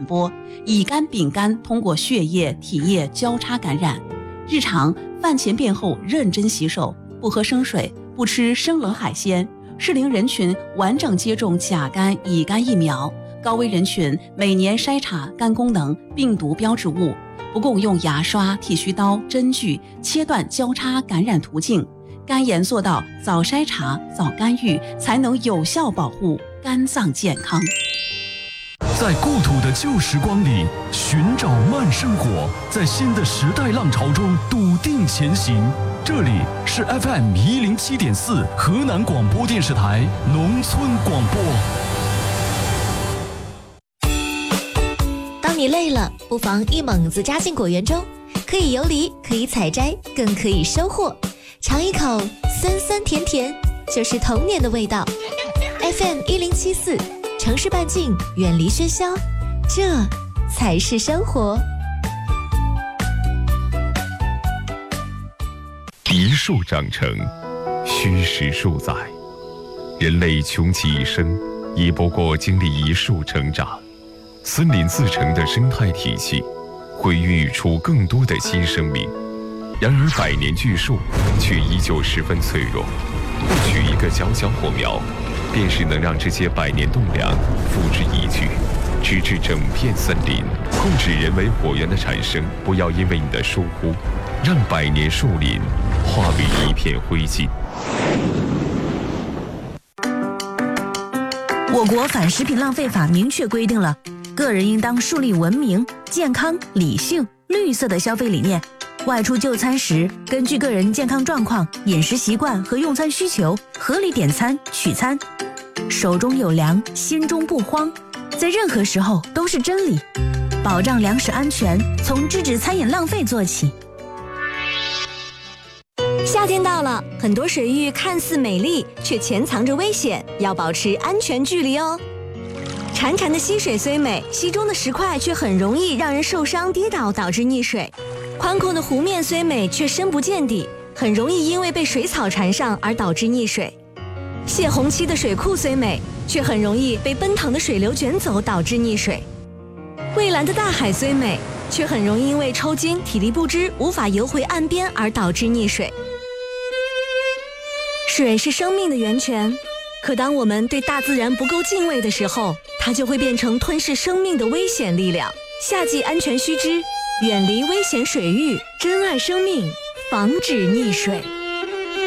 传播，乙肝、丙肝通过血液、体液交叉感染。日常饭前便后认真洗手，不喝生水，不吃生冷海鲜。适龄人群完整接种甲肝、乙肝疫苗，高危人群每年筛查肝功能、病毒标志物，不共用牙刷、剃须刀、针具，切断交叉感染途径。肝炎做到早筛查、早干预，才能有效保护肝脏健康。 在故土的旧时光里寻找慢生活，在新的时代浪潮中笃定前行。这里是 FM107.4 河南广播电视台农村广播。 当你累了，不妨一猛子扎进果园中，可以游离，可以采摘，更可以收获。尝一口酸酸甜甜，就是童年的味道。FM1074，城市半径，远离喧嚣，这才是生活。 一树长成，虚实数载。人类穷其一生，也不过经历一树成长。森林自成的生态体系，会孕育出更多的新生命。然而百年巨树却依旧十分脆弱，不取一个小小火苗，便是能让这些百年栋梁付之一炬，直至整片森林。控制人为火源的产生，不要因为你的疏忽，让百年树林化为一片灰烬。 我国反食品浪费法明确规定了，个人应当树立文明、健康、理性、绿色的消费理念。外出就餐时，根据个人健康状况、饮食习惯和用餐需求，合理点餐取餐。手中有粮，心中不慌，在任何时候都是真理。保障粮食安全，从制止餐饮浪费做起。 夏天到了，很多水域看似美丽，却潜藏着危险，要保持安全距离哦。潺潺的溪水虽美，溪中的石块却很容易让人受伤跌倒，导致溺水。宽阔的湖面虽美，却深不见底，很容易因为被水草缠上而导致溺水。泄洪期的水库虽美，却很容易被奔腾的水流卷走，导致溺水。蔚蓝的大海虽美，却很容易因为抽筋、体力不支，无法游回岸边而导致溺水。水是生命的源泉，可当我们对大自然不够敬畏的时候，它就会变成吞噬生命的危险力量。夏季安全须知，远离危险水域，珍爱生命，防止溺水。